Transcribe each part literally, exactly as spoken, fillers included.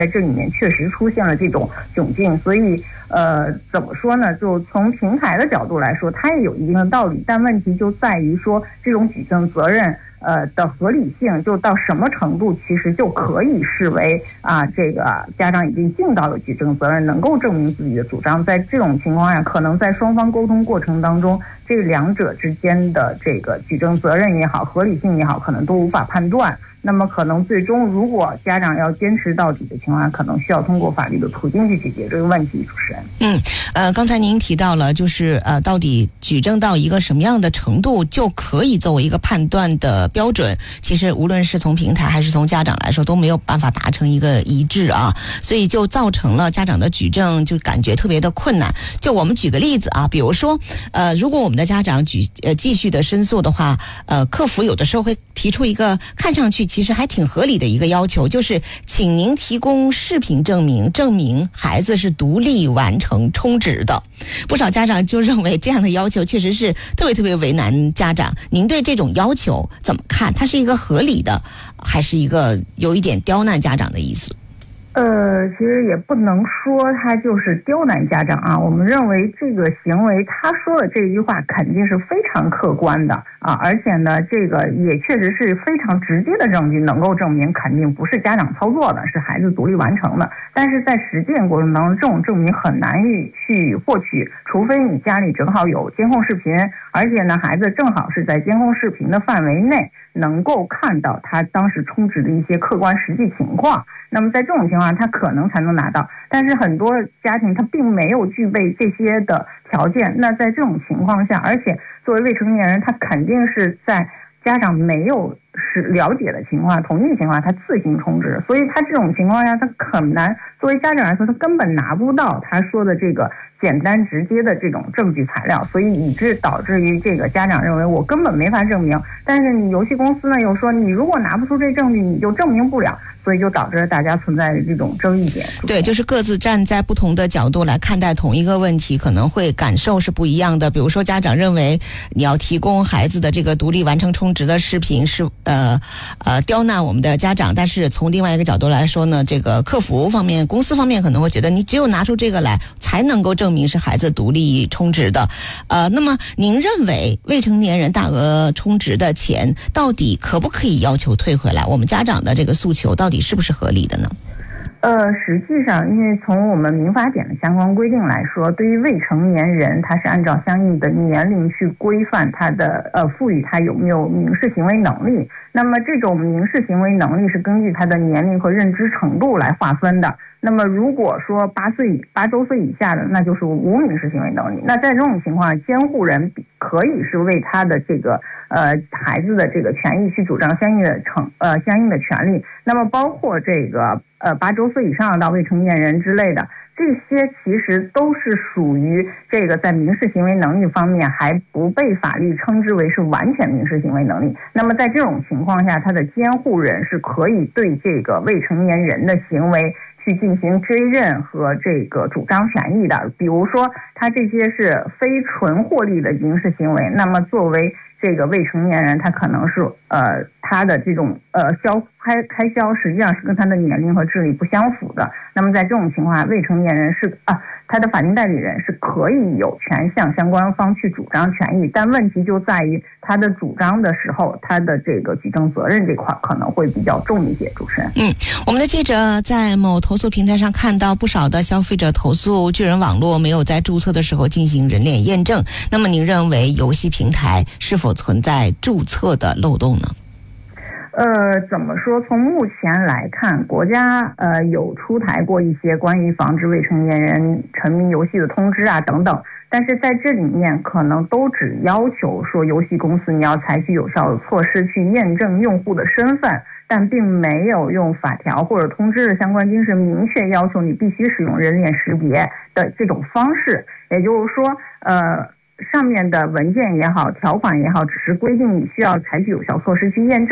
在这里面确实出现了这种窘境，所以呃，怎么说呢？就从平台的角度来说，它也有一定的道理，但问题就在于说这种举证责任呃的合理性，就到什么程度其实就可以视为啊，这个家长已经尽到了举证责任，能够证明自己的主张。在这种情况下，可能在双方沟通过程当中，这两者之间的这个举证责任也好，合理性也好，可能都无法判断。那么可能最终如果家长要坚持到底的情况下，可能需要通过法律的途径去解决这个问题。主持人， 嗯，呃，刚才您提到了，就是呃，到底举证到一个什么样的程度就可以作为一个判断的标准？其实无论是从平台还是从家长来说，都没有办法达成一个一致啊，所以就造成了家长的举证就感觉特别的困难。就我们举个例子啊，比如说，呃，如果我们的家长举呃继续的申诉的话，呃，客服有的时候会提出一个看上去其实还挺合理的一个要求，就是请您提供视频证明，证明孩子是独立完成充值的。不少家长就认为这样的要求确实是特别特别为难家长。您对这种要求怎么看？它是一个合理的，还是一个有一点刁难家长的意思？ 呃，其实也不能说他就是刁难家长啊。我们认为这个行为，他说的这句话肯定是非常客观的啊，而且呢，这个也确实是非常直接的证据，能够证明肯定不是家长操作的，是孩子独立完成的。但是在实践过程当中，这种证明很难于去获取，除非你家里正好有监控视频，而且呢，孩子正好是在监控视频的范围内，能够看到他当时充值的一些客观实际情况。那么在这种情况下，他可能才能拿到。但是很多家庭他并没有具备这些的条件。那在这种情况下，而且作为未成年人，他肯定是在家长没有是了解的情况、同意的情况下，他自行充值。所以他这种情况下，他很难。作为家长来说，他根本拿不到他说的这个简单直接的这种证据材料，所以以致导致于这个家长认为我根本没法证明。但是你游戏公司呢又说，你如果拿不出这证据，你就证明不了。所以就导致大家存在这种争议点。 对，就是各自站在不同的角度来看待同一个问题，可能会感受是不一样的。比如说，家长认为你要提供孩子的这个独立完成充值的视频是呃呃刁难我们的家长，但是从另外一个角度来说呢，这个客服方面、公司方面可能会觉得你只有拿出这个来，才能够证明是孩子独立充值的。呃，那么您认为未成年人大额充值的钱到底可不可以要求退回来？我们家长的这个诉求到底到底是不是合理的呢？ 呃，实际上，因为从我们民法典的相关规定来说，对于未成年人，他是按照相应的年龄去规范他的呃，赋予他有没有民事行为能力。那么这种民事行为能力是根据他的年龄和认知程度来划分的。那么如果说八岁八周岁以下的，那就是无民事行为能力。那在这种情况下，监护人可以是为他的这个呃孩子的这个权益去主张相应的成呃相应的权利。那么包括这个呃八周岁以上到未成年人之类的，这些其实都是属于这个在民事行为能力方面还不被法律称之为是完全民事行为能力。那么在这种情况下，他的监护人是可以对这个未成年人的行为去进行追认和这个主张权益的。比如说他这些是非纯获利的民事行为，那么作为这个未成年人，他可能是呃他的这种呃消开开销实际上是跟他的年龄和智力不相符的。那么在这种情况下，未成年人是啊他的法定代理人是可以有权向相关方去主张权益，但问题就在于他的主张的时候，他的这个举证责任这块可能会比较重一些。主持人， 嗯，我们的记者在某投诉平台上看到不少的消费者投诉巨人网络没有在注册的时候进行人脸验证。那么您认为游戏平台是否存在注册的漏洞呢？ 呃，怎么说？从目前来看，国家呃有出台过一些关于防止未成年人沉迷游戏的通知啊等等，但是在这里面可能都只要求说游戏公司你要采取有效的措施去验证用户的身份，但并没有用法条或者通知的相关精神明确要求你必须使用人脸识别的这种方式。也就是说，呃。上面的文件也好，条款也好，只是规定你需要采取有效措施去验证，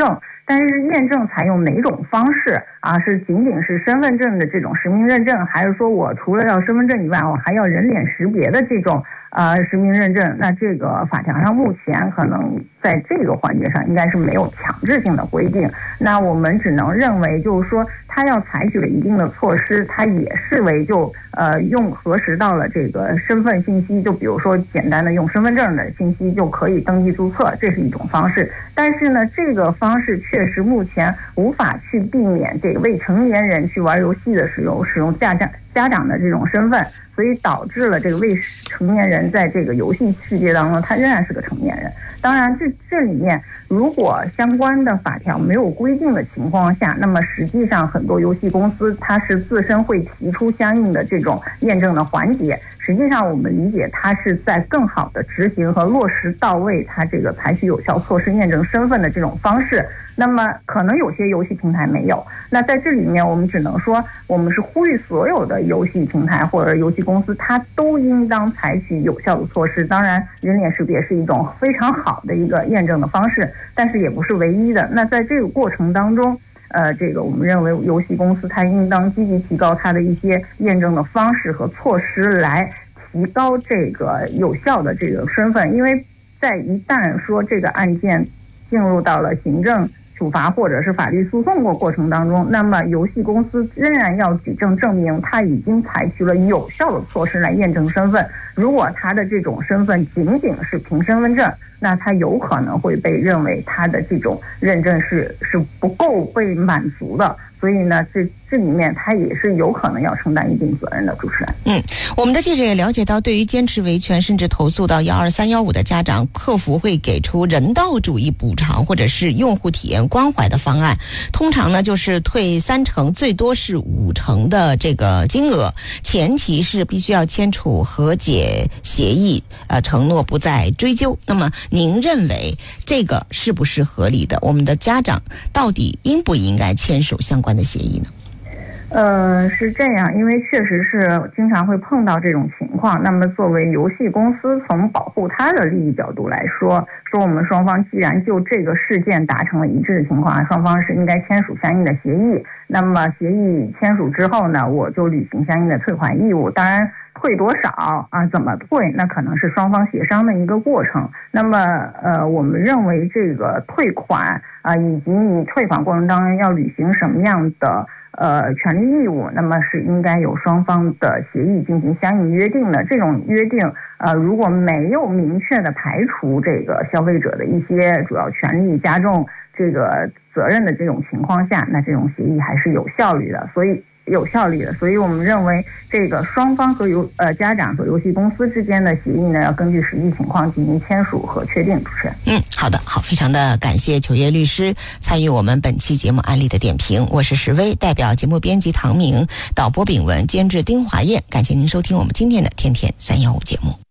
但是验证采用哪种方式啊？是仅仅是身份证的这种实名认证，还是说我除了要身份证以外，我还要人脸识别的这种呃实名认证？那这个法条上目前可能在这个环节上应该是没有强制性的规定。那我们只能认为，就是说他要采取了一定的措施，他也视为就呃用核实到了这个身份信息，就比如说简单的用身份证的信息就可以登记注册，这是一种方式。但是呢，这个方式确实目前无法去避免这个未成年人去玩游戏的时候使用家长家长的这种身份，所以导致了这个未成年人在这个游戏世界当中，他仍然是个成年人。当然这这里面如果相关的法条没有规定的情况下，那么实际上很多游戏公司它是自身会提出相应的这种验证的环节，实际上我们理解它是在更好的执行和落实到位它这个采取有效措施验证身份的这种方式。那么可能有些游戏平台没有，那在这里面我们只能说，我们是呼吁所有的游戏平台或者游戏公司，它都应当采取有效的措施。当然人脸识别是一种非常好的一个验证的方式，但是也不是唯一的。那在这个过程当中呃，这个我们认为游戏公司它应当积极提高它的一些验证的方式和措施，来提高这个有效的这个身份。因为在一旦说这个案件进入到了行政处罚或者是法律诉讼过过程当中，那么游戏公司仍然要举证证明他已经采取了有效的措施来验证身份。如果他的这种身份仅仅是凭身份证，那他有可能会被认为他的这种认证是是不够被满足的。所以呢，这这里面他也是有可能要承担一定责任的。主持人， 嗯，我们的记者也了解到，对于坚持维权甚至投诉到幺二三幺五的家长，客服会给出人道主义补偿或者是用户体验关怀的方案，通常呢就是退三成，最多是五成的这个金额，前提是必须要签署和解协议，呃，承诺不再追究。那么您认为这个是不是合理的？我们的家长到底应不应该签署相关的协议呢？ 呃，是这样，因为确实是经常会碰到这种情况。那么作为游戏公司，从保护他的利益角度来说，说我们双方既然就这个事件达成了一致的情况，双方是应该签署相应的协议。那么协议签署之后呢，我就履行相应的退款义务。当然退多少啊，怎么退，那可能是双方协商的一个过程。那么呃，我们认为这个退款啊，以及你退款过程当中要履行什么样的呃权利义务，那么是应该有双方的协议进行相应约定的。这种约定呃，如果没有明确的排除这个消费者的一些主要权利，加重这个责任的这种情况下，那这种协议还是有效率的。所以有效率的，所以我们认为这个双方和游呃家长和游戏公司之间的协议呢，要根据实际情况进行签署和确定。主持人， 嗯，好的，好，非常的感谢糗业律师参与我们本期节目案例的点评。我是石薇，代表节目编辑唐明，导播炳文，监制丁华燕，感谢您收听我们今天的天天三幺五节目。